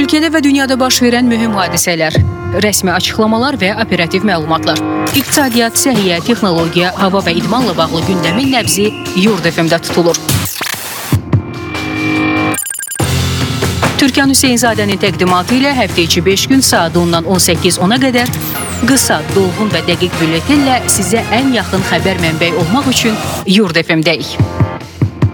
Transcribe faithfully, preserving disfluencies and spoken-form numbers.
Ölkədə və dünyada baş verən mühüm hadisələr, rəsmi açıqlamalar və operativ məlumatlar, iqtisadiyyat, səhiyyə, texnologiya, hava və idmanla bağlı gündəmin nəbzi Yurd F M-də tutulur. Türkan Hüseynzadənin təqdimatı ilə həftə içi beş gün saat ondan on səkkiz ona qədər qısa, dolğun və dəqiq bülletenlə sizə ən yaxın xəbər mənbəyi olmaq üçün Yurd F M-dəyik.